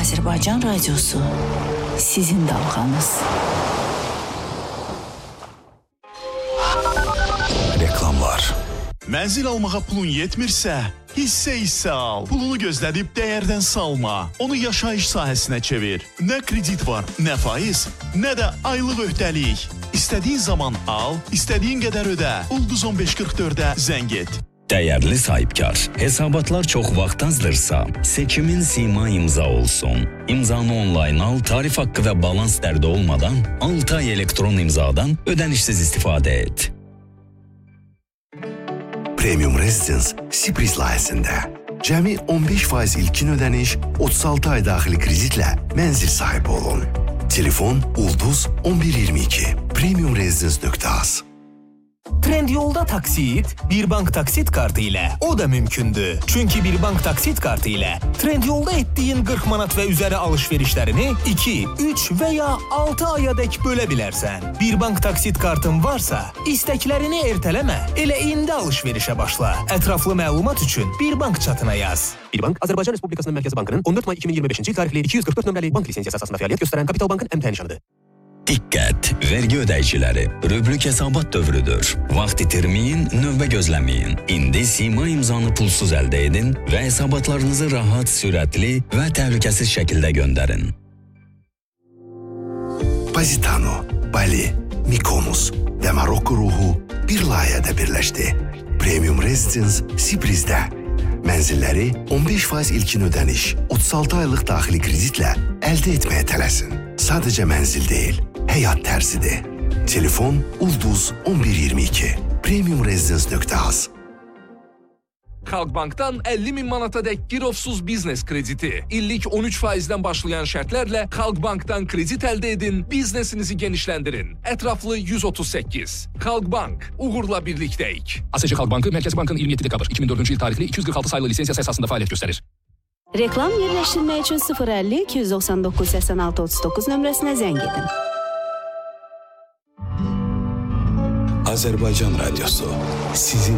Azərbaycan Radiosu sizin dalğanız. Reklamlar. Mənzil almağa pulun yetmirsə, hissə al. Pulunu gözlədib dəyərdən salma. Onu yaşayış sahəsinə çevir. Nə kredit var, nə faiz, nə də aylıq öhdəlik. İstədiyin zaman al, istədiyin qədər ödə. Ulduz 1544-ə zəng et. Dəyərli sahibkar, hesabatlar çox vaxt azdırsa, seçimin sima imza olsun. İmzanı onlayn al, tarif haqqı və balans dərdi olmadan 6 ay elektron imzadan ödənişsiz istifadə et. Premium Residence Sipris layihəsində cəmi 15% ilkin ödəniş, 36 ay daxili kreditlə mənzil sahibi olun. Telefon Ulduz 1122 premiumresidence.az. Trendyolda taksit, Birbank taksit kartı ilə o da mümkündür. Çünki Birbank taksit kartı ilə Trendyolda etdiyin 40 manat və üzəri alışverişlərini 2, 3 və ya 6 ayadək bölə bilərsən. Birbank taksit kartın varsa, istəklərini ertələmə, elə indi alışverişə başla. Ətraflı məlumat üçün Birbank çatına yaz. Birbank, Azərbaycan Respublikasının Mərkəzi Bankının 14 may 2025-ci il tarixli 244 nömrəli bank lisensiyası əsasında fəaliyyət göstərən Kapital Bankın əmtəh nişanıdır. Diqqət! Vergi ödəyiciləri, rüblük hesabat dövrüdür. Vaxt itirməyin, növbə gözləməyin. İndi sima imzanı pulsuz əldə edin və hesabatlarınızı rahat, sürətli və təhlükəsiz şəkildə göndərin. Positano, Bali, Mykonos və Marokko ruhu bir layihədə birləşdi. Premium Residence Siprisdə. Mənzilləri 15% ilkin ödəniş, 36 aylıq daxili kreditlə əldə etməyə tələsin. Sadəcə mənzil deyil, həyat tərzidir. Telefon Ulduz 1122 premiumresidence.az. Xalqbankdan 50.000 manata dək girovsuz biznes krediti. İllik 13%-dən başlayan şərtlərlə Xalqbankdan kredit əldə edin, biznesinizi genişləndirin. Ətraflı 138. Xalqbank, uğurla birlikdəyik. ASC Xalq Bankı, Mərkəzi Bankın 27 dekabr 2004-cü il tarixli 246 sayılı lisensiyası əsasında fəaliyyət göstərir. Reklam yerləşdirmək üçün 050-299-86-39 nömrəsinə zəng edin. Azərbaycan Radiosu sizin